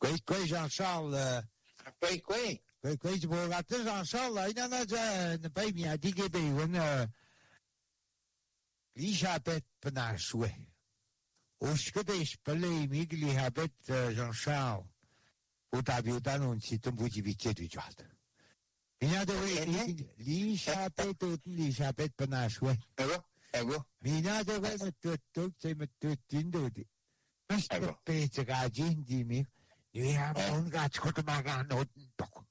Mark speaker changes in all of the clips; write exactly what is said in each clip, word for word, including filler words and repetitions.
Speaker 1: Quei quei Jean-Charles
Speaker 2: quei quei
Speaker 1: quei quei je bo gata Jean-Charles ina na ja na pai mi adi ke be wen Elisabeth Penaswe. Oscadeix per lei migli habet Jean-Charles. O tabiutan un sito un buci bicchiere di giallo. Mina dove Elisabeth o Elisabeth Penaswe.
Speaker 2: Ego, ego.
Speaker 1: Mina dove metto sei metto tindodi. Questo pezzo che ha gente mi io abbiamo un gatto che magano un po'.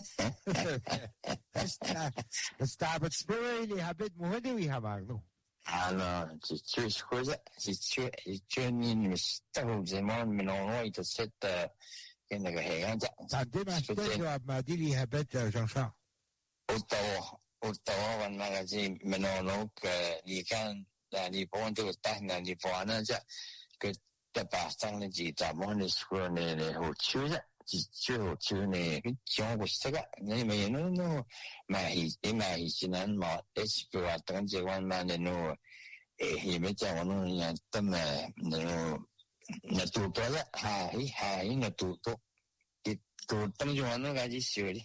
Speaker 1: Sta sta per spirali habet muodo vi habagno.
Speaker 2: Alors, si tu scusa, si tu tu mi stavo zaman mi non ho ito set che ne che già.
Speaker 1: Tante ma stesso ma di li habet Jean-Charles.
Speaker 2: Ottawa, Ottawa van magazine mi non ho che li can da li ponte sta na li pona già che da bastang ne ji da mo ne scuola ne ne ho chiusa. Chỉ chưa chưa này cái trong cuộc sống á, nên mà nó nó mà hi cái mà hi chỉ nên mà để cái hoạt động chế quan mà nên nó hi mấy cháu nó nhà tâm mà nó nó tụ tập á, ha hi ha hi nó tụ tập cái tụ tâm cho nó cái gì xíu đi,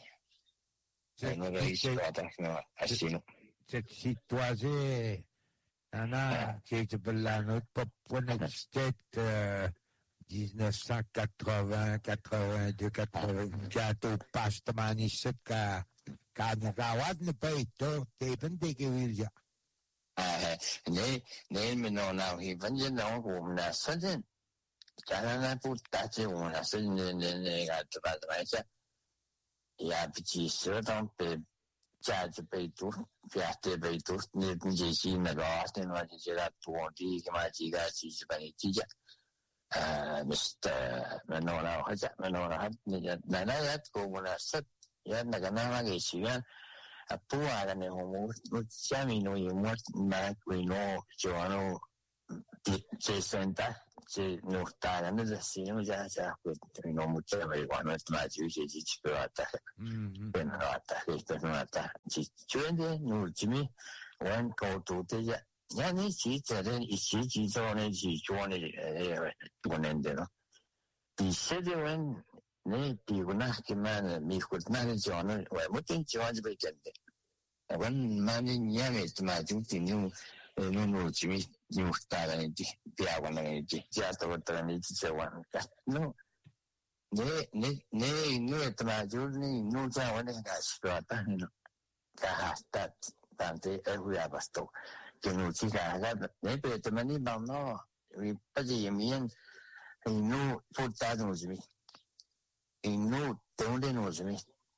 Speaker 2: nó cái gì đó nó hay xíu nó.
Speaker 1: Cette situation, Anna, qui est de la notre populaire dix-neuf cent quatre-vingts, quatre-vingt-deux, quatre-vingt-quatre, au paste maniset ka ka nagawad na pa ito, tepen de kewilja.
Speaker 2: Ah, ne ne me no na hi vanje no ko na sajen. Kana na pu ta che wo na sajen ne ne ne ga ta ta cha. Ya bi ji se dong pe cha ji pe tu, ya te pe tu ni ji ji na ga te no ji ji da tu di ke ma ji ga ji ji ba ni ji ja. À, Mister Manora haja Manora ni na na ya ko mona sat ya na ga na ga shi ya apu aga ne ho mo mo cha mi no ye mo na we no jo no ti che senta che no ta na na si no ja ja ko no mo cha we wa no ma ju ji ji chi ba ta mm ben ha ta ke ta no ta ji chuen de no ji mi wan ko tu de ya ya ni chỉ责任一起去做呢去做呢呃过年的咯第四的人你比如那个嘛米糊那个叫呢我没听叫就被跟的我嘛你你也没嘛就听用呃弄弄去米用大的的不要管那个的家多的你只做完no你你你你他妈就你弄这样我那个是吧但是噶哈达但这二回啊不多que no chica ne pe te mani ba no vi pa ji mien e no porta no ji e no donde no ji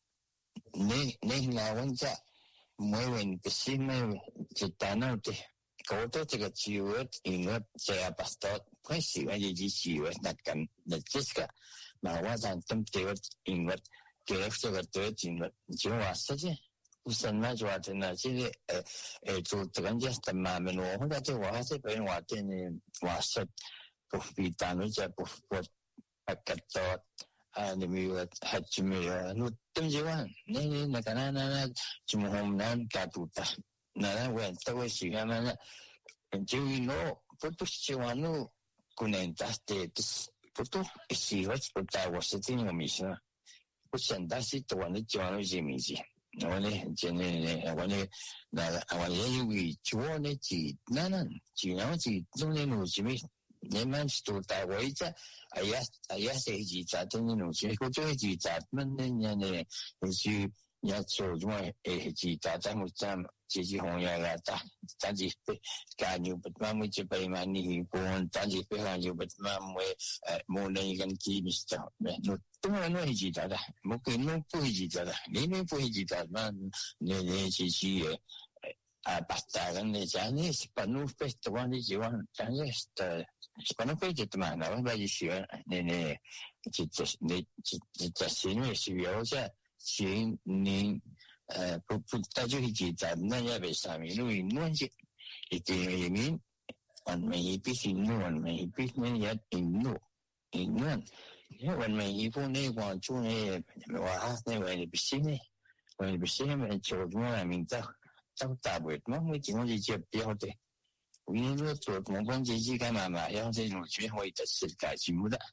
Speaker 2: ne ne la wanja mueven piscina que tan te ko to te ga chi wet in wet se a pastor pues si va ji chi wet na kan na chiska ma wa san tam te wet in wet que se ga te in wet jo wa sa ji usan ma jwa te na ji e e to te kan ja sta ma me no ho da te wa se pe wa te ni wa sa po pi ta no ja po po a ka to a ni mi wa ha chi mi no tem ji wa ne ne na ka na na chi mo hom nan ka tu ta na na wa ta wa si ga na ji no po to chi wa no kunen ta te po to si wa po ta wa se ti ni mi sa po chen da si to wa ni jo no ji mi ji我呢，真呢，我呢，那我也有为做呢，只那那，只然后只中间路什么，你们都带我一下，哎呀，哎呀，谁只在中间路什么，我做只在们呢呢呢，就是要做什么，诶，只在在木站，自己行业啦，咱咱只被干有不嘛，没就被嘛你讲，咱只被干有不嘛，没诶，没那个机密的，没。当然我是知道的，冇佢侬不会知道的，你们不会知道嘛？你你只是啊，把大人你讲你是把侬被的话，你就话讲你是的，把侬被的嘛，那我把你学，你你就就你就就就行为是有些行你呃不不，大家会知道，那也被上面因为侬是一定一面，我们一必须侬，我们一必须也应侬。因为因为每一步那个做那我哈那为你不行呢，为你不行嘛，做什么名字？做大会嘛，每情况是接标的。因为做公共经济干嘛嘛，要这种全会的是改进不的，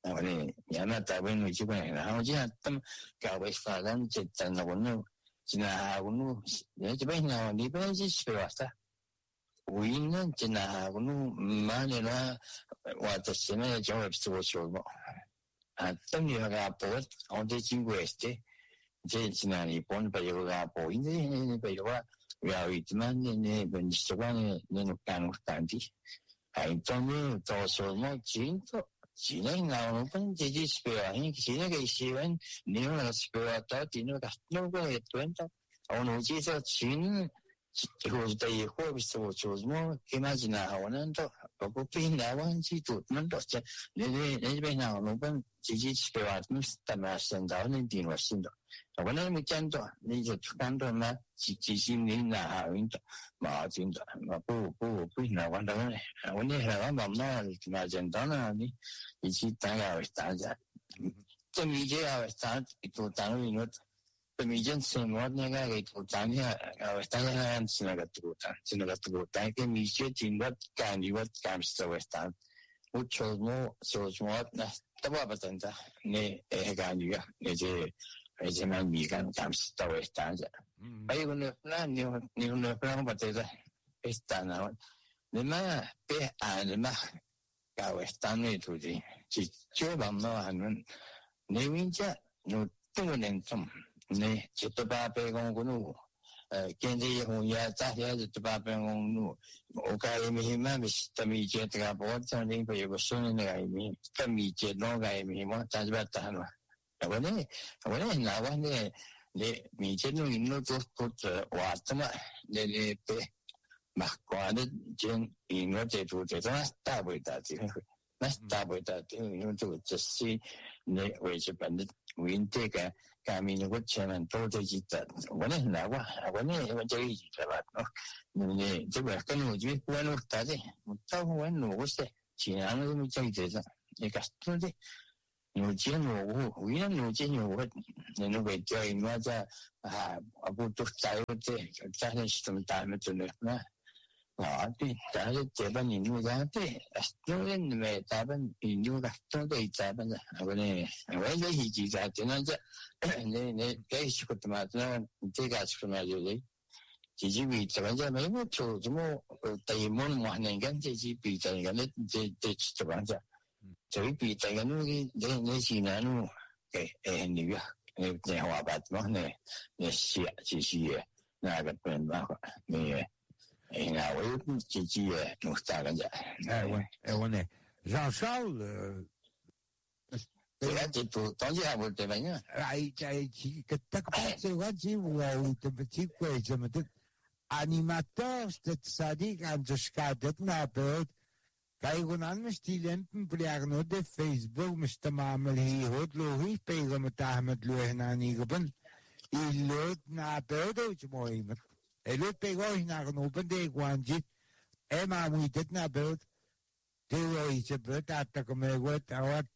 Speaker 2: 我呢，伢那台湾位这边，然后这样他们搞为发展这真的我们，现在我们你这边呢，你边是说啥？我因呢，现在我们马年呢，我这现在就会做什么？啊，等于那个波，我这经过的，这现在日本不有个波，因为不有啊，要一直嘛，那那本习惯的那种干当地，还专门做什么进做。现在我们自己是啊，因现在个新闻，你那是啊，到底那个那个也对的，我们接受钱，或者对或者是我做什么，起码是那我们都包括平台湾去做，我们都是你你你这边那我们自己是啊，我们他妈现在那点我信的。我那没讲到，你就看到嘛，几几十年啦，运动嘛，真的嘛不不不那玩的嘞，我那还玩嘛嘛，那简单啦，你一起大家会大家，这米这要咱都咱们那这米这生活那个给都咱下，呃，大家是那个都咱是那个都咱给米这真的感觉我感受为咱，我做么做什么那都不真的，你哎感觉啊，你这。而且嘛，米干感受到会单着，还有呢，那你你呢，不然把这个会单了，你们别按你们搞会单的途径，就就把那他们，你们家你不能种，你就都把别讲个路，呃，现在以后也咋些就都把别讲路，我讲伊米嘛，米他米接这个包装的不有个生那个米，他米接那个米嘛，咱就把单了。我呢，我呢，那我呢，你以前弄弄做做做话怎么，你你别嘛，光的真因为这做这种大不大这个，那大不大这个用做这些，你为日本的为这个，革命我前面都在记得，我呢那我我呢我这一记得吧，你这个跟我就我弄大的，我到我弄我是，其他的没记得着，你看对不对？有钱有我，为了有钱有我，你那个叫因为在啊，我都在我这，在那什么大么子呢？那啊，对，但是这边人路上对，因为你们这边人路的都对这边的，我呢，我也一直在这样子，你你该去个嘛，那这个去嘛就是，自己为这边这没有做什么，对门嘛，人家自己比这个那这这这边这。所以比这个那个那那些那种给哎那个那那话吧嘛那那写这些那个不能办法那哎那我有自己也弄咋个着
Speaker 1: 哎我哎我呢让少了
Speaker 2: 这个这不当时还不对吧呢
Speaker 1: 哎在起个这个这个这我的不这个怎么的 animators dat sadik aan de schadet na beurt كايغونان مستيلنتن بلاغنو دي فيسبوك مستمامل هي هود لو هي بيغم تاهمد لو هنا نيغبن إلوت نابردو جموهيمت إلوت بيغو هنا غنوبن دي غوانجي إما مويدت نابرد دي وي جبرت عطاكم إغوات أوات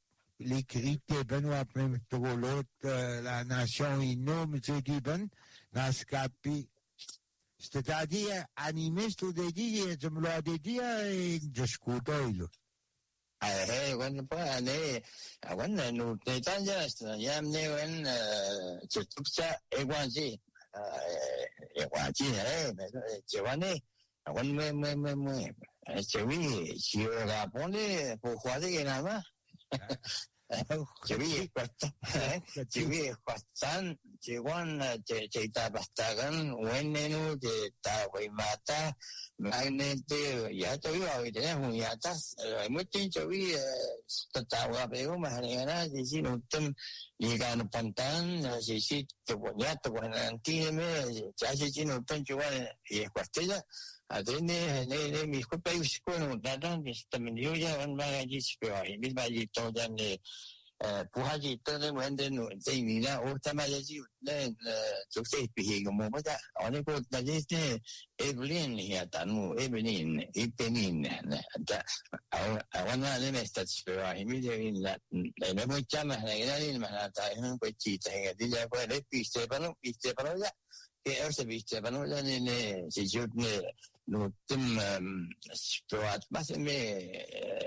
Speaker 1: لكريتي بن وابن تغولوت لا ناسيون إنو مجديبن ناسكابي C'est-à-dire, animé, tu devi dire, je me l'ai dit, et je scudo il.
Speaker 2: Eh, quando poi ne, quando non te tanja, ya ne wen che tupsa e guanji, e guanji eh, che wane, quando me me me me, che vi, ci ora pone, può fare che nama. Chỉ biết chỉ biết phát triển chỉ quan chỉ chỉ ta bắt ta cái nguyên nên chỉ ta phải mà ta mà nên tiêu giá tối rồi để hùng giá ta rồi mới chỉ cho biết ta tạo ra cái mà này nó chỉ chỉ đầu tâm gì cả nó phân tán chỉ chỉ chụp giá chụp hình kia mới giá chỉ chỉ đầu tâm chụp cái phát triển à thế nên nên nên mình có phải có một cái đó thì tầm mình hiểu ra anh ba cái gì phải biết bao nhiêu cho ra này不好意思，那问的侬这里呢，我他妈也就那呃，就是比个么不的，我那个那些呢，一不连呢呀，但我一不连呢，一不连呢，那这，我我那那没得吃啊，因为这个那那那么讲嘛，那个那嘛，那在很会记这个，这家伙那比这帮侬比这帮侬呀，给二十比这帮侬那那那是就那。no tem um, situaat mas me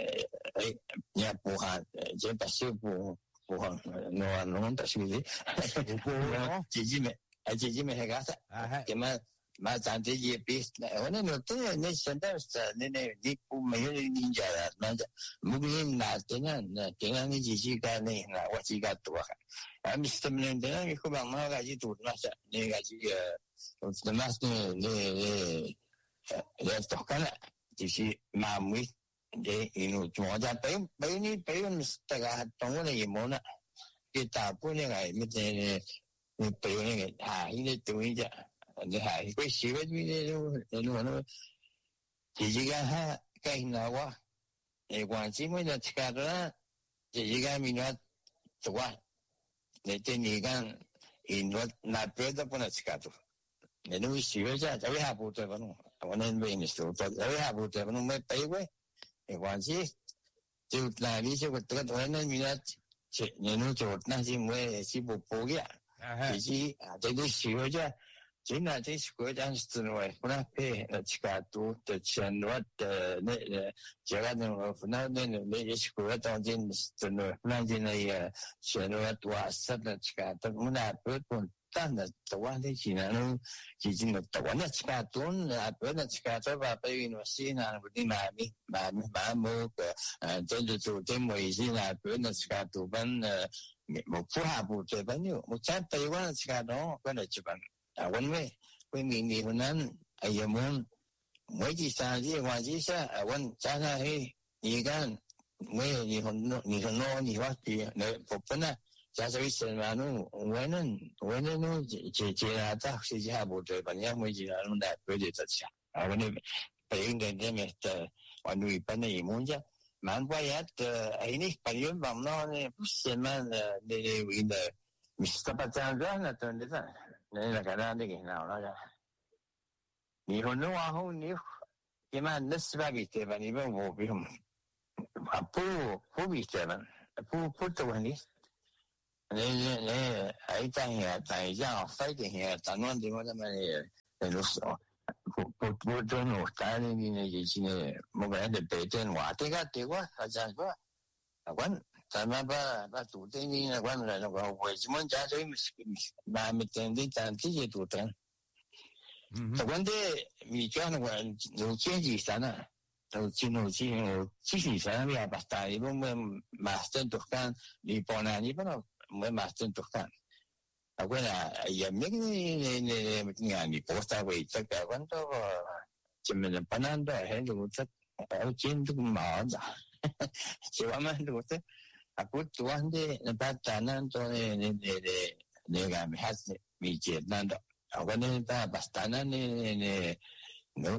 Speaker 2: 哎，你也不喊，这不是不不喊，我弄的是的，我姐姐们，哎，姐姐们还干啥？怎么？嘛，咱这也别，我那那这那现在是那那你不没有人家了，那这目前那真的那真的你自己干那那我自己干多哈，啊，你什么人真的你可把嘛个去做那些那个这个，我他妈是那那呃多干了，就是嘛没这因为做家被被你被人这个动物的也没了，给大部那个没这你被那个啊，你得注意点。你係佢少一啲咧，你話咯，自己間哈計嗱話，你話只咩就食咗啦，自己間面話做啊，你即係間現我那邊都不能食咗，你都少一隻，就下步對吧？我那邊你少咗，就下步對吧？咪俾喂，你話只就嗱呢啲個得我那面啊，食你都做那些咩是不補嘅，自己啊這啲少一隻。今那这是国家是认为，不能配呃这个多的钱多的那呃，这个那个不能那那那是国家当今真的不能今那个钱多多少的这个，都不能不不但的多的钱呢，已经的多的这个多呢，不能这个这把被因为西南不的买米买米买某个呃，这就做这么一些呢，不能这个多本呃，我不下不这本有，我在台湾这个东，不能这本。啊，我们为民的湖南，哎呀，我们每次三日晚上下，啊，我早上去，你看，我你很多，你很多，你话比那不不呢，假设一生嘛，侬我能我能侬姐姐啊，在学习还不对吧？你要每次啊，侬来不得这下，啊，我那北京的那边的，我那边的一模样，蛮不一样的，哎，你北京帮那呢，不是嘛的，那那为的，你是不这样子那真的是。你là cái đó cái nào đó ra你很多往后你你们那十八比对吧？你们我不用啊不不比对吧？不不多你你你你还在呀在家飞的呀，咱们地方他们也那都是哦，不不不准我干的你那以前呢，我们的北京话这个对话好像说啊问。咱们把把土地呢，管了那个为什么家里买没田地，咱自己土地。嗯。这问题你讲那个有经济上呢，有经济上有经济上也不大，因为我们马上都干，你帮那你不能我马上都干。啊，我呢也没个你你你你你不在为这个问到怎么能不能到很多这呃经济忙着，希望嘛都是。Aku tuan de batanan to ne ne ne ne ga mi has mi Vietnam do. Aku ne ta batanan ne ne no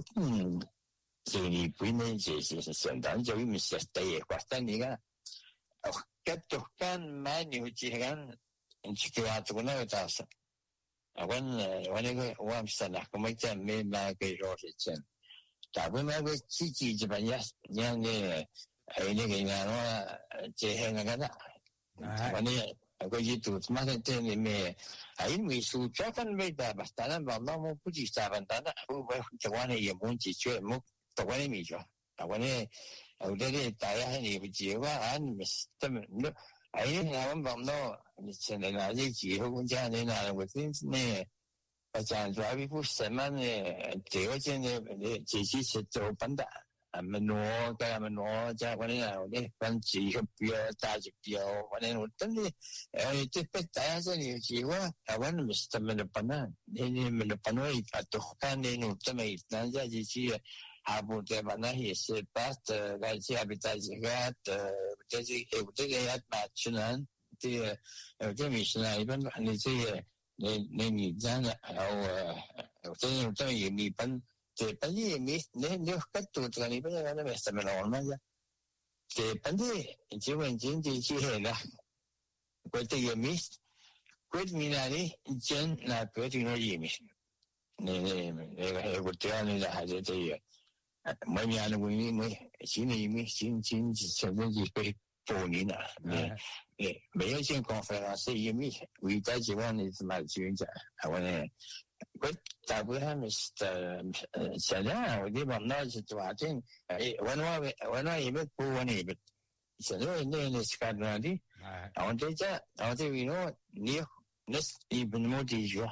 Speaker 2: se ni puine se se se sendan jo mi se stay kwastan ni ga. Kat to kan ma ni uchi gan chikwa to na ta sa. Aku ne wani ga wa sana ko mai ta me ma ga ro se chen. Ta bu ma ga chi chi ji ban ya nya ne哎，那个人话这些那个的，反正我一读嘛在这里面，还因为书这份没得吧，当然吧，那我不知啥份，当然我我这玩意也没记住，没这玩意没着，这玩意我这里大家还你不记哇，啊你们怎么你哎那我们帮到你现在那些记录工家的那我真是呢。我讲主要一部什么呢？这个现在这些是做本的。啊，么挪个么挪，加我那我那反几个标大几标，我那我真的，呃，这被大家这里几个，台湾的是怎么的办呢？你你们的办为啊，都看那种这么人家这些，还不在办那也是把的来这边在这个的，这这有这个要把去年这个呃这米是呢，一般你这个你你你这样的，然后呃，这种这么有米本。这本地没你你很多这个你不是那边什么老嘛呀？这本地基本经济起来了，国这也没，国民那里真那国定的也没，那那那个我这样的还是这个，每年的我们没新的也没新经济现在就被多年了，哎哎，没有先讲非常是也没，为在几万的是买军家，我呢。我大部分是呃呃，现在我地方那是抓紧，哎，我那我我那也没不我那边， se no ne ne scarnati on te già on te vino ni nes ibn modi jo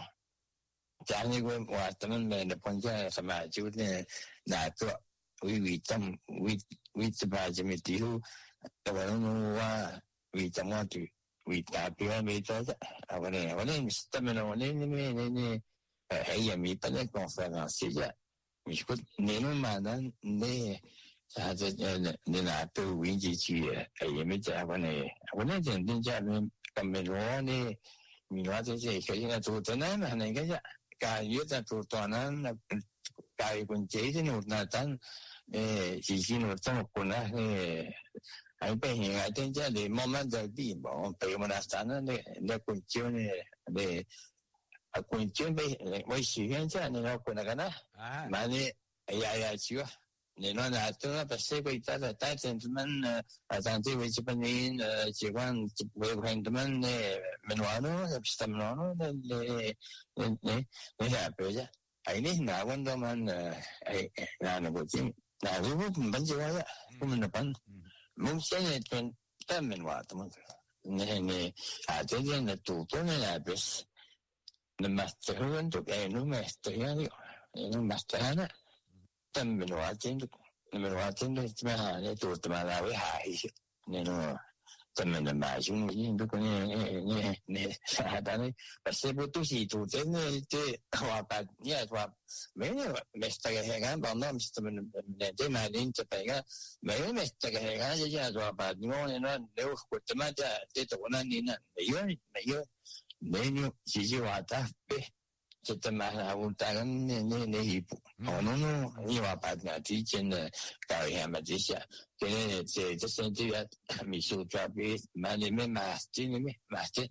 Speaker 2: jani go wa tamen me ne ponja sama ju ne na to wi wi tam wi wi ba je me ti hu ta wa no wa wi tam wa tu wi ta pi me to ja avane avane stameno ne ne ne ne ai mi pa ne conference ja mi scu ne no ma nan ne sa je ne na to wi ji chi ai me ja avane avane jen din ja me kam me lo ne mi wa je je ke ina to ta na na ne ga ja ka yu ta to to nan ka i kun je je no na tan eh ji ji no ta ko na eh ai pe hin ai ten ja de moment de bi bo pe mo na sta na ne ne kun je ne de a kun je be wai shi yan ja ne no ko na ga na ma ne ya ya chi wa ne no na to na pa se ko ita da ta chen man a san ti wei chi pa ni ji quan wei quan de man ne men wa no sta no no ne ne ne ne ya pe ja ai ni na wan do man ai na na bo ji na ru bu ban ji wa ya ku men na ban mun se ne ten ta men wa ta man ne ne a je je ne tu to ne na bes ne master hu to ai no master ya ni no master na ta men wa chen to men wa chen to ma ha ne tu ta ma la we ha hi ne no ta men na ma ju ni to ko ne ne ne sa da ne per se bu tu si tu te ne te wa pa ni wa me ne me sta ga he ga ba no mi sta men ne te ma din te pe ga me me sta ga he ga ya ya wa pa no ne no le ko te ma ja te to na ni na me yo me yo me ni ji ji wa ta pe这他妈的，我大概那那那一步，我弄弄，你话把那之前的搞一下嘛，这些，给那这这些这个秘书抓比买里面买这里面买这，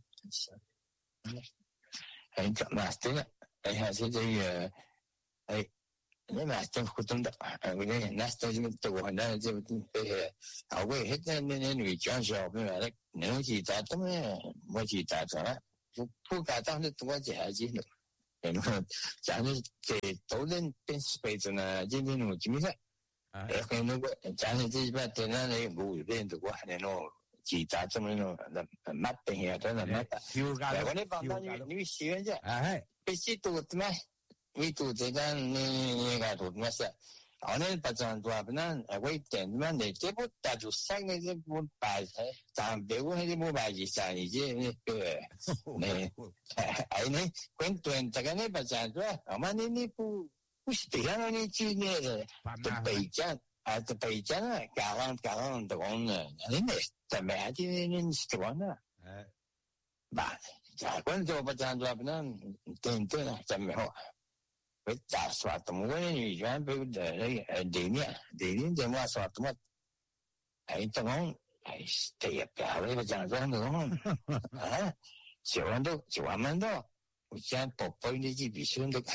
Speaker 2: 还搞买这个，哎还是这个，哎，你买这活动的，哎，我那那这这么多，那这这，好贵，现在那那女讲小朋友的，能去打怎么？我去打怎么？不不敢当是多钱去了。然后，假如这都人变辈子呢，今天我今天，哎，可能我假如这一把电脑呢，我有点多，那种其他怎么弄，那买东西真的买的。我那帮他你你喜欢这，哎，必须多的嘛，你多这个你你个多嘛是。我那把张多不能，我一点嘛，你这不打就三个这不摆，咱别个那不摆一三，你这那个，你哎你滚滚这个那把张多，我们你你不不是这样你去那个在北疆啊，在北疆啊，搞完搞完的工呢，你那在买的你是多呢？哎，吧，咱滚做把张多不能，对对了，真没好。假说怎么个女权被的那个理念，理念怎么说怎么？哎，这种哎，这也不要那个讲这种啊，喜欢都喜欢们都，我讲宝宝的几笔钱都。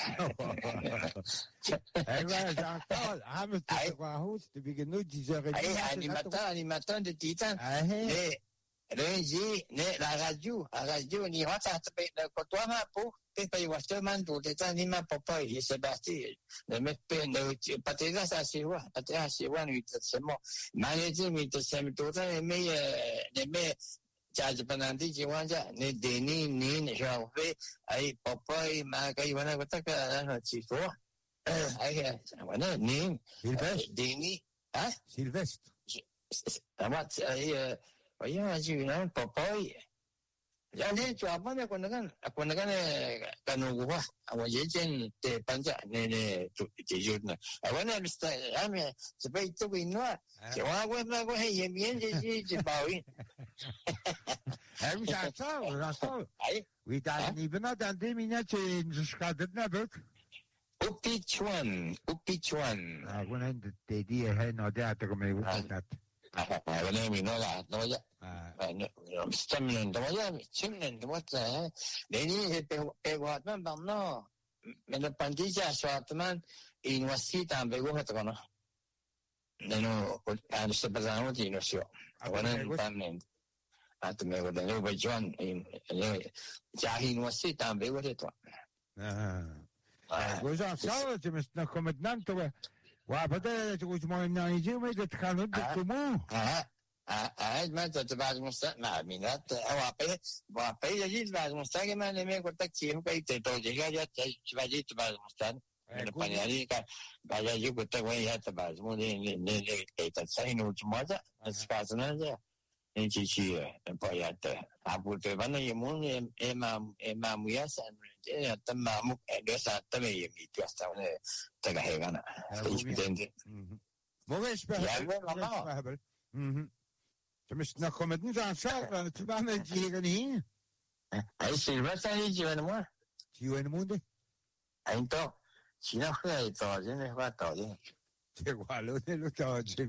Speaker 1: 哎，我讲到他们这个话，好，这边个女记者个。
Speaker 2: 哎呀，你们当你们当的地震，哎，人家那那个就那个就你话咋这边那个多嘛不？pe pe wa te man tu te tani ma papa i se basti ne me pe ne pa te ga sa si wa pa te si wa ni te se mo ma ne ji mi te se mi tu ta ne me ne me ja ji pa nan ti ji wa ja ne de ni ni ne sha fe ai papa i ma ka i wa na ta ka na chi so ai wa na ni de ni ah
Speaker 1: Silvestre
Speaker 2: ama ai wa ya ji na papa jadi apa ni aku nak aku nak kan gua awak jejen te panja ne ne jejut na awak ni mesti kami sebab itu binua siapa aku nak aku hei yang jeje jebawin
Speaker 1: Hij zegt zo, dat is zo. Wie daar niet benad aan die minetje in zijn schaduw naar buiten.
Speaker 2: Upichuan, Upichuan.
Speaker 1: Ah, gewoon de die hij nou daar toch mee wordt dat.
Speaker 2: Ah, wanneer we nou laat, nou ja. Ah, stemmen, nou ja, stemmen, wat hè? Nee, nee, pe wat man dan nou. Met de pandija soort man in wasita aan begonnen het gewoon. Nee, nou, aan de stapazaan wat in osio. Wanneer dan at me wat dan over John in jahin wasita aan begonnen het.
Speaker 1: Ah. We zijn zo, je moet nog komen dan toch. Waar wat is het goed mooi nou je met het gaan op de moe.
Speaker 2: Ah. عاد ما تتبع المستقبل مينات أو عبيد وعبيد جيد بعد المستقبل ما نمي قلت لك تيم كي تتوجه جات تبع جيد تبع المستقبل من البنياني كا بعد يجي قلت لك وين تبع زمون ن ن ن كي تساين وجماعة أسفاسنا جا نجي شيء بيات أبو تبعنا يمون إمام إمام ياسان إيه تمام دوسا تمي يمي دوسا تكهيغانا إيش
Speaker 1: مو مش بهبل مش نقوم نرجع شهر تبعنا جيرانين
Speaker 2: أي شيء بس أنا جيران ما
Speaker 1: جيران مودي
Speaker 2: أنتو شينا خير توازن ما توازن
Speaker 1: تقولوا لو توازن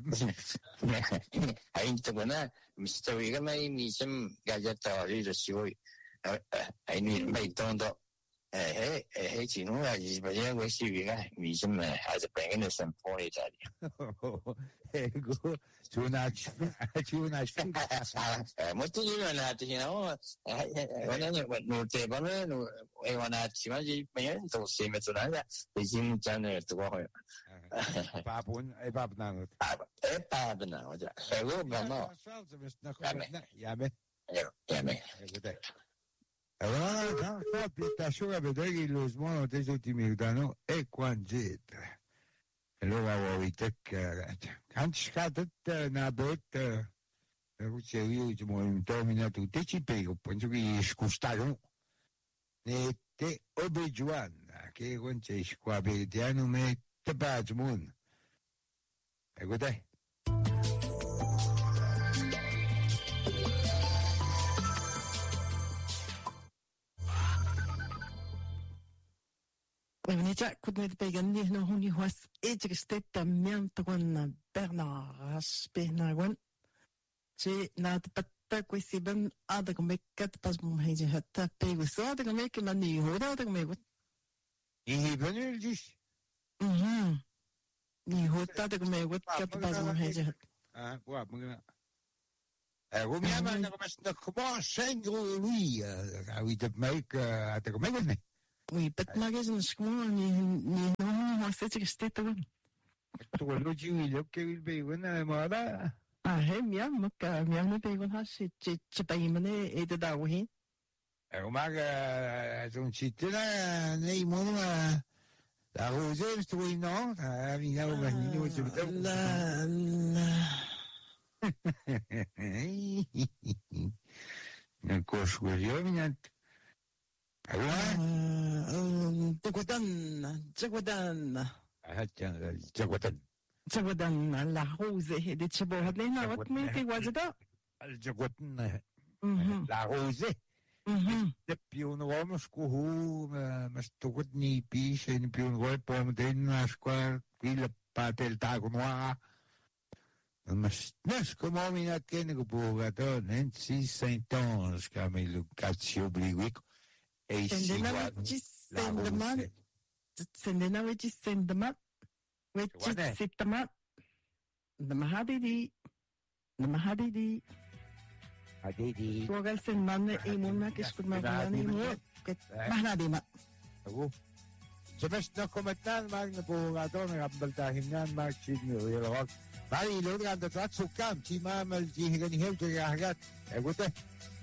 Speaker 2: أنتو كنا مستوي كما يميسم قاعد توازن الشيوي أيني ما يتوندو هي هي شنو هذه بجاه وشيء كذا ميسم هذا بيننا سامبوني تاني
Speaker 1: هيكو شو ناش شو ناش
Speaker 2: مستوي أنا تيجي نو أنا نوتي بنا نو أنا تيجي جي بيان تو سيم ترانا بيجين جانا تقول
Speaker 1: بابون أي باب نانو
Speaker 2: أي باب نانو جا هو بنا
Speaker 1: يا
Speaker 2: يا مي
Speaker 1: Allora, la piattatura vedere lo smono dei ultimi danno e quanget. Allora, vuoi te che kan scadet na bet ruce io ci mo domina tutti ci pego penso che scustano ne te obejuan che con c'è qua vediamo me te bazmun. Ecco dai.
Speaker 3: Wnita kudnet began ni no huni was ejristet mian twan Bernard Bernard je na patta kwesi ben ada komekat pas mum heje hatta pego so ada komek mani hoda ada komek
Speaker 1: I venul dis.
Speaker 3: Mhm. Ni hoda ada komek kat pas mum heje hat.
Speaker 1: Ah, wa mungkin. Eh, hoe meer maar nog eens nog gewoon zijn lui, ah, wie dat make ada komek ne.
Speaker 3: Oui, bet magazine school ni ni no was ejristet wan.
Speaker 1: Tu lo giù lo che il bevo na mara.
Speaker 3: Ah, he miam maka miam ne begon has che che paimane e de dawi.
Speaker 1: Eh, maar zo'n città nei mono la rose sto no, ah, mi davo bagno con tutto.
Speaker 3: La
Speaker 1: Non conosco io niente. Allora,
Speaker 3: Jaguadan, Jaguadan,
Speaker 1: ah, Jaguadan.
Speaker 3: Jaguadan, la rose e de chebo hadlena wat me te wazada.
Speaker 1: Jaguadan.
Speaker 3: Mhm.
Speaker 1: La rose.
Speaker 3: Mhm.
Speaker 1: Det più un uomo scuhu, ma sto ni pisce, ni più un uomo poi den a squadra, qui la parte del tago noa. Ma snesco momina che ne bugato, Nancy Saint-Onge, come il cazzo obliquico. E si
Speaker 3: Sendena
Speaker 1: guarda
Speaker 3: wetji
Speaker 1: la
Speaker 3: sendeman,
Speaker 1: rose.
Speaker 3: sendena wetji sendeman, wetji
Speaker 1: Guarda.
Speaker 3: sitaman. Namahadidi, namahadidi.
Speaker 1: Adedi.
Speaker 3: Tuagal senman e muna kiskut magulani mo. Mahnadima.
Speaker 1: Ako. Sa mas na komentan, mag na bugato, nagabbaltahin yan, mag signal, yalawag. Bali, ilo nga, datat sukam, si mamal, jihigan hihil, jihigan hagat. Ego te.